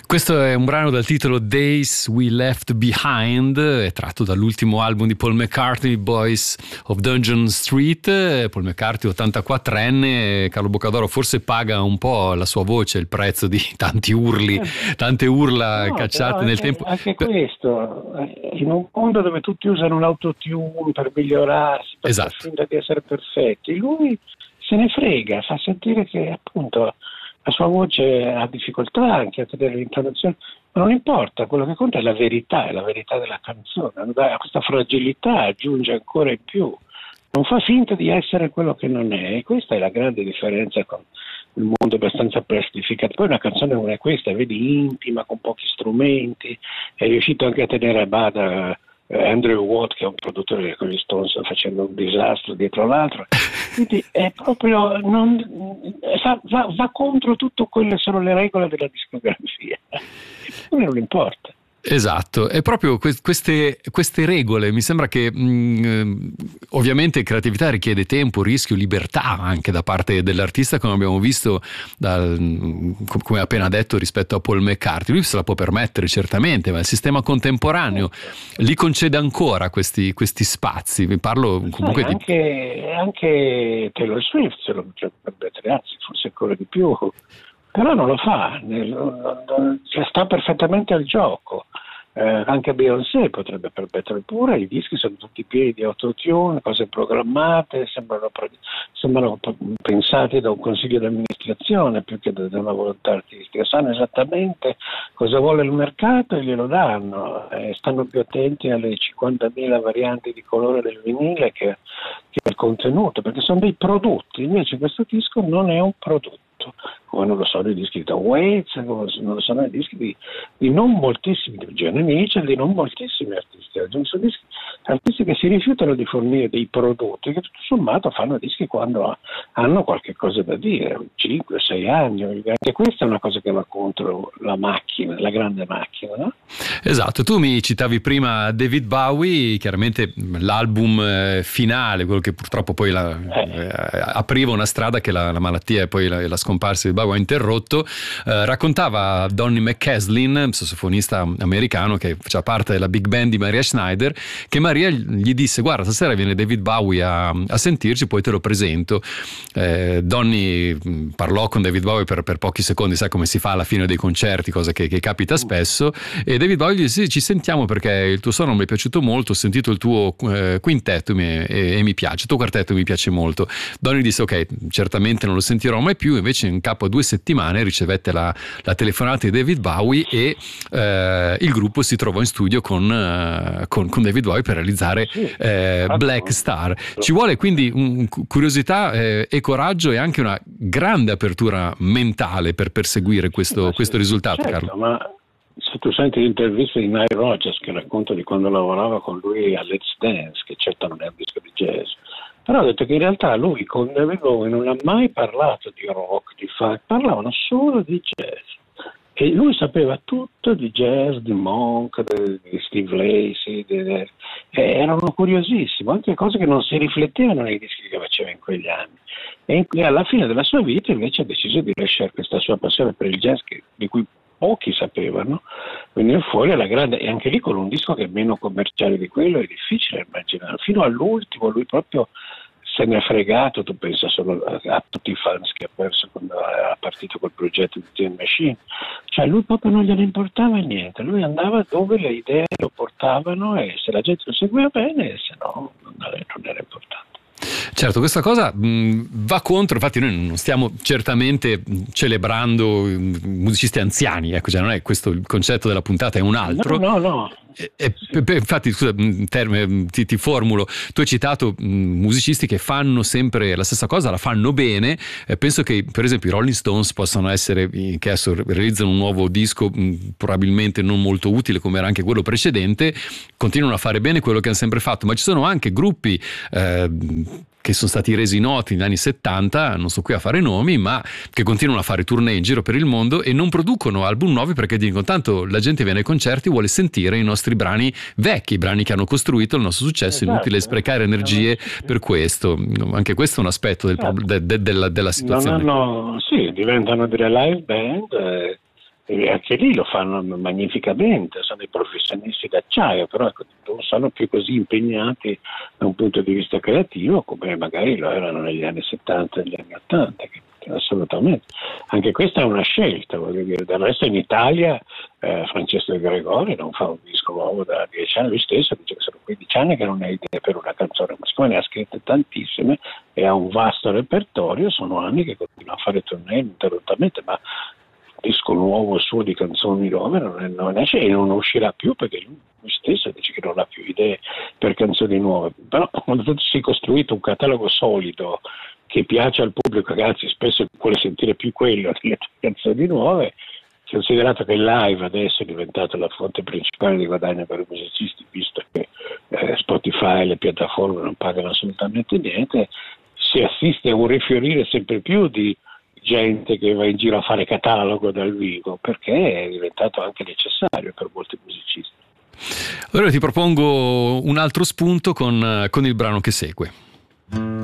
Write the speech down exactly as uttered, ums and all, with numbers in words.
Questo è un brano dal titolo Days We Left Behind, è tratto dall'ultimo album di Paul McCartney, Boys of Dungeon Street. Paul McCartney, ottantaquattrenne, Carlo Boccadoro forse paga un po' la sua voce, il prezzo di tanti urli, tante urla no, cacciate nel anche, tempo. Anche questo, in un mondo dove tutti usano l'autotune per migliorarsi, per esatto. far finta di essere perfetti, lui se ne frega, fa sentire che appunto la sua voce ha difficoltà anche a tenere l'intonazione, ma non importa, quello che conta è la verità, è la verità della canzone. A questa fragilità aggiunge ancora in più, non fa finta di essere quello che non è, e questa è la grande differenza con il mondo abbastanza plastificato. Poi una canzone non è questa, vedi, intima, con pochi strumenti, è riuscito anche a tenere a bada Andrew Watt, che è un produttore con gli Stones, facendo un disastro dietro l'altro. Quindi è proprio non, va, va, va contro tutto quelle che sono le regole della discografia, a me non importa. Esatto, è proprio que- queste, queste regole. Mi sembra che mh, ovviamente creatività richiede tempo, rischio, libertà anche da parte dell'artista, come abbiamo visto dal, come appena detto rispetto a Paul McCartney. Lui se la può permettere certamente, ma il sistema contemporaneo li concede ancora questi, questi spazi. Vi parlo comunque Sai, anche, di... anche Taylor Swift se lo potrebbe permettere, anzi forse ancora di più. Però non lo fa, non, non, sta perfettamente al gioco. Eh, anche Beyoncé potrebbe permettere, pure i dischi sono tutti pieni di autotune, cose programmate, sembrano, sembrano pensati da un consiglio di amministrazione più che da una volontà artistica. Sanno esattamente cosa vuole il mercato e glielo danno, eh, stanno più attenti alle cinquantamila varianti di colore del vinile che, che al contenuto, perché sono dei prodotti. Invece questo disco non è un prodotto, come non lo sono i dischi di Tom Waits, come non lo sono i dischi di, di non moltissimi, di Joni Mitchell, di non moltissimi artisti. Sono dischi, artisti che si rifiutano di fornire dei prodotti che tutto sommato fanno dischi quando hanno qualche cosa da dire, cinque sei anni. Anche questa è una cosa che va contro la macchina, la grande macchina, no? Esatto, tu mi citavi prima David Bowie, chiaramente l'album finale, quello che purtroppo poi la, eh. Eh, apriva una strada che la, la malattia e poi la, la scomparsa di Bowie ha interrotto. Eh, raccontava Donny McCaslin, sassofonista americano che faceva parte della big band di Maria Schneider, che Maria gli disse: guarda, stasera viene David Bowie a, a sentirci, poi te lo presento. eh, Donny parlò con David Bowie per, per pochi secondi, sai come si fa alla fine dei concerti, cosa che, che capita spesso, e David Bowie gli disse: sì, ci sentiamo perché il tuo suono mi è piaciuto molto, ho sentito il tuo eh, quintetto e, e, e mi piace, il tuo quartetto mi piace molto. Donny disse: ok, certamente non lo sentirò mai più. Invece in capo a due settimane ricevette la, la telefonata di David Bowie e eh, il gruppo si trovò in studio con, eh, con, con David Bowie per realizzare eh, Black Star. Ci vuole quindi un, curiosità eh, e coraggio e anche una grande apertura mentale per perseguire questo, questo risultato, certo, Carlo. Ma se tu senti l'intervista di Nile Rodgers che racconta di quando lavorava con lui a Let's Dance, che certo non è un disco di jazz, però ha detto che in realtà lui con David Bowie non ha mai parlato di rock, di funk, parlavano solo di jazz. E lui sapeva tutto di jazz, di Monk, di Steve Lacy, di, di, erano curiosissimi, anche cose che non si riflettevano nei dischi che faceva in quegli anni. E, e alla fine della sua vita invece ha deciso di lasciare questa sua passione per il jazz, che, di cui pochi sapevano, venire fuori alla grande, e anche lì con un disco che è meno commerciale di quello è difficile immaginare. Fino all'ultimo lui proprio se ne è fregato, tu pensa solo a, a tutti i fans che ha perso quando era partito col progetto di Tin Machine, cioè lui proprio non gliene importava niente, lui andava dove le idee lo portavano e se la gente lo seguiva bene, se no non era importante. Certo, questa cosa mh, va contro, infatti noi non stiamo certamente celebrando musicisti anziani, ecco, cioè non è questo il concetto della puntata, è un altro. No, no, no. E, e, infatti, scusa, termine, ti, ti formulo, tu hai citato mh, musicisti che fanno sempre la stessa cosa, la fanno bene. Eh, penso che per esempio i Rolling Stones possano essere, che adesso realizzano un nuovo disco mh, probabilmente non molto utile come era anche quello precedente, continuano a fare bene quello che hanno sempre fatto, ma ci sono anche gruppi eh, che sono stati resi noti negli anni settanta, non sto qui a fare nomi, ma che continuano a fare tournée in giro per il mondo e non producono album nuovi perché dicono tanto la gente viene ai concerti, vuole sentire i nostri brani vecchi, i brani che hanno costruito il nostro successo, è inutile sprecare energie per questo. Anche questo è un aspetto del, de, de, della, della situazione. Non hanno, sì, diventano delle live band, eh, e anche lì lo fanno magnificamente, sono dei professionisti d'acciaio, però ecco, non sono più così impegnati da un punto di vista creativo come magari lo erano negli anni settanta e negli anni ottanta, che, che assolutamente. Anche questa è una scelta, voglio dire. Del resto in Italia eh, Francesco De Gregori non fa un disco nuovo da dieci anni, lui stesso dice che sono quindici anni che non ha idee per una canzone, ma siccome ne ha scritte tantissime e ha un vasto repertorio, sono anni che continua a fare tournée ininterrottamente, ma disco nuovo suo di canzoni nuove non, è, non esce e non uscirà più perché lui, lui stesso dice che non ha più idee per canzoni nuove. Però quando tu si è costruito un catalogo solido che piace al pubblico, che anzi spesso vuole sentire più quello delle canzoni nuove, considerato che il live adesso è diventato la fonte principale di guadagno per i musicisti, visto che eh, Spotify e le piattaforme non pagano assolutamente niente, si assiste a un rifiorire sempre più di gente che va in giro a fare catalogo dal vivo, perché è diventato anche necessario per molti musicisti. Allora ti propongo un altro spunto con, con il brano che segue.